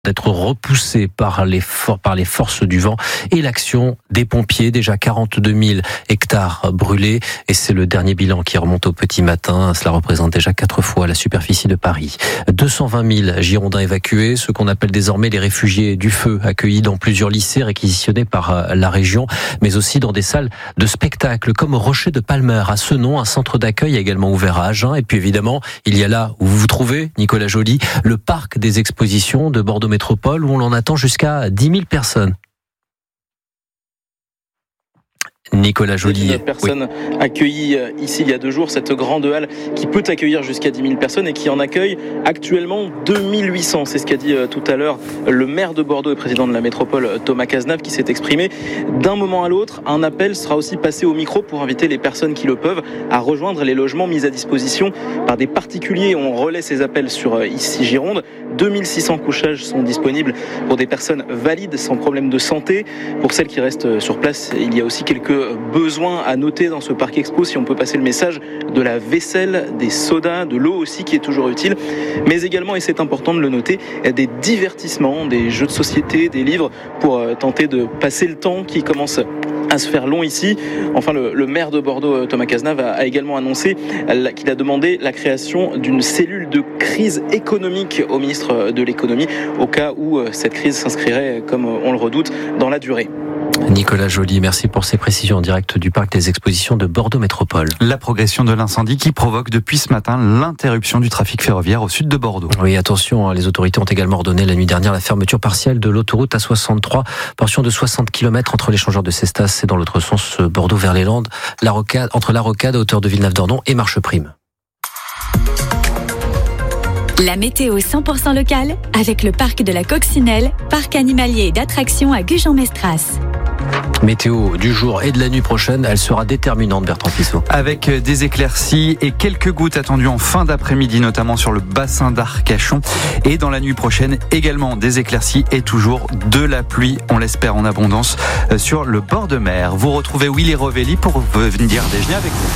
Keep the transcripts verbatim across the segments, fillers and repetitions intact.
d'être repoussé par les, for- par les forces du vent et l'action des pompiers. Déjà quarante-deux mille hectares brûlés et c'est le dernier bilan qui remonte au petit matin. Cela représente déjà quatre fois la superficie de Paris. deux cent vingt mille Girondins évacués, ce qu'on appelle désormais les réfugiés du feu, accueillis dans plusieurs lycées réquisitionnés par la région, mais aussi dans des salles de spectacle comme au Rocher de Palmer. À Senon, un centre d'accueil a également ouvert à Agen. Et puis évidemment, il y a là où vous vous trouvez, Nicolas Joly, le parc des expositions de Bordeaux Métropole, où on en attend jusqu'à dix mille personnes. Nicolas Joly. Personnes oui. accueillies ici il y a deux jours, cette grande halle qui peut accueillir jusqu'à dix mille personnes et qui en accueille actuellement deux mille huit cents. C'est ce qu'a dit tout à l'heure le maire de Bordeaux et président de la métropole, Thomas Cazenave, qui s'est exprimé. D'un moment à l'autre, un appel sera aussi passé au micro pour inviter les personnes qui le peuvent à rejoindre les logements mis à disposition par des particuliers. On relaie ces appels sur ici Gironde. deux mille six cents couchages sont disponibles pour des personnes valides sans problème de santé. Pour celles qui restent sur place, il y a aussi quelques besoin à noter dans ce parc expo, si on peut passer le message, de la vaisselle, des sodas, de l'eau aussi qui est toujours utile, mais également, et c'est important de le noter, des divertissements, des jeux de société, des livres pour tenter de passer le temps qui commence à se faire long ici. Enfin, le, le maire de Bordeaux, Thomas Cazenave, a, a également annoncé qu'il a demandé la création d'une cellule de crise économique au ministre de l'économie, au cas où cette crise s'inscrirait, comme on le redoute, dans la durée. Nicolas Joly, merci pour ces précisions en direct du parc des expositions de Bordeaux Métropole. La progression de l'incendie qui provoque depuis ce matin l'interruption du trafic ferroviaire au sud de Bordeaux. Oui, attention, les autorités ont également ordonné la nuit dernière la fermeture partielle de l'autoroute A soixante-trois, portion de soixante kilomètres entre l'échangeur de Cestas et dans l'autre sens Bordeaux vers les Landes, la rocade, entre la rocade à hauteur de Villeneuve-d'Ornon et Marcheprime. La météo cent pour cent locale avec le parc de la Coccinelle, parc animalier et d'attractions à Gujan-Mestras. Météo du jour et de la nuit prochaine, elle sera déterminante, Bertrand Pissot. Avec des éclaircies et quelques gouttes attendues en fin d'après-midi, notamment sur le bassin d'Arcachon. Et dans la nuit prochaine, également des éclaircies et toujours de la pluie, on l'espère en abondance, sur le bord de mer. Vous retrouvez Willy Rovelli pour venir déjeuner avec vous.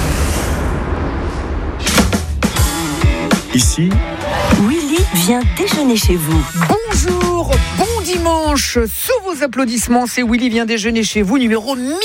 Ici, Willy vient déjeuner chez vous. Bonjour, bon dimanche. Sous vos applaudissements, c'est Willy vient déjeuner chez vous, numéro mille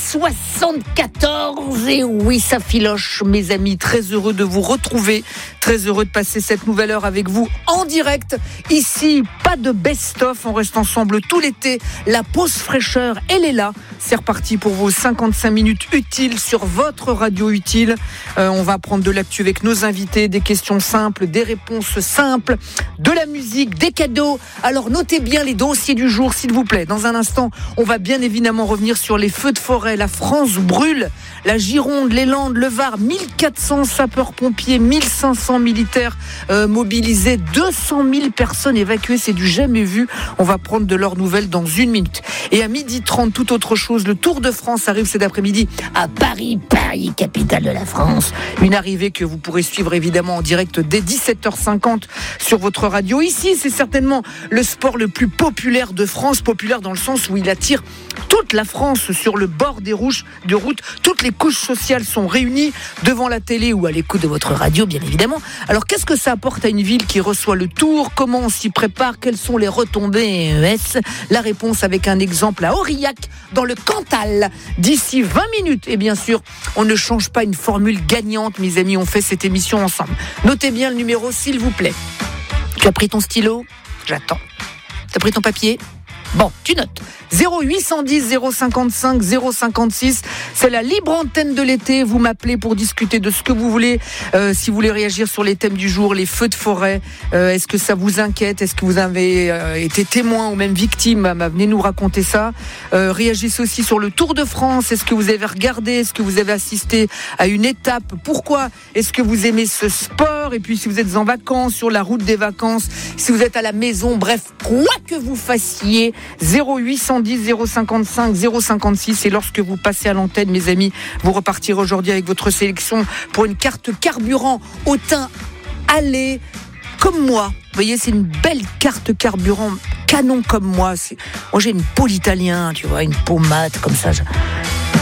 soixante-quatorze. Et oui, ça filoche, mes amis. Très heureux de vous retrouver. Très heureux de passer cette nouvelle heure avec vous en direct. Ici, pas de best-of. On reste ensemble tout l'été. La pause fraîcheur, elle est là. C'est reparti pour vos cinquante-cinq minutes utiles sur votre radio utile. Euh, on va prendre de l'actu avec nos invités, des questions simples, des réponses simples, de la musique, des cadeaux. Alors notez bien les dossiers du jour, s'il vous plaît. Dans un instant, on va bien évidemment revenir sur les feux de forêt. La France brûle. La Gironde, les Landes, le Var, mille quatre cents sapeurs-pompiers, mille cinq cents militaires euh, mobilisés, deux cent mille personnes évacuées. C'est du jamais vu. On va prendre de leurs nouvelles dans une minute. Et à midi trente, tout autre chose. Le Tour de France arrive cet après-midi à Paris, Paris, capitale de la France. Une arrivée que vous pourrez suivre évidemment en direct dès dix-sept heures cinquante sur votre radio. Ici, c'est certainement le sport le plus populaire de France, populaire dans le sens où il attire toute la France sur le bord des rouges de route. Toutes les couches sociales sont réunies devant la télé ou à l'écoute de votre radio, bien évidemment. Alors, qu'est-ce que ça apporte à une ville qui reçoit le Tour? Comment on s'y prépare? Quelles sont les retombées E S? La réponse avec un exemple à Aurillac, dans le Cantal, d'ici vingt minutes. Et bien sûr, on ne change pas une formule gagnante, mes amis. On fait cette émission ensemble. Notez bien le numéro, s'il vous plaît. Tu as pris ton stylo? J'attends. Tu as pris ton papier? Bon, tu notes. zéro huit cent dix zéro cinquante-cinq zéro cinquante-six, c'est la libre antenne de l'été. Vous m'appelez pour discuter de ce que vous voulez. Euh, si vous voulez réagir sur les thèmes du jour, les feux de forêt, euh, est-ce que ça vous inquiète? Est-ce que vous avez euh, été témoin ou même victime? bah, Venez nous raconter ça. Euh, réagissez aussi sur le Tour de France. Est-ce que vous avez regardé? Est-ce que vous avez assisté à une étape? Pourquoi? Est-ce que vous aimez ce sport? Et puis si vous êtes en vacances, sur la route des vacances, si vous êtes à la maison, bref, quoi que vous fassiez, zéro huit cent dix zéro cinquante-cinq zéro cinquante-six. Et lorsque vous passez à l'antenne, mes amis, vous repartirez aujourd'hui avec votre sélection pour une carte carburant au teint allé comme moi. Vous voyez, c'est une belle carte carburant canon comme moi. C'est... Moi, j'ai une peau d'italien, tu vois, une peau mate comme ça.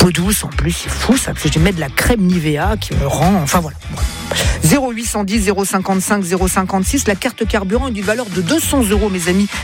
peau douce en plus, c'est fou ça, parce que je mets de la crème Nivea qui me rend, enfin voilà. zéro huit cent dix, zéro cinquante-cinq, zéro cinquante-six, la carte carburant est d'une valeur de deux cents euros, mes amis.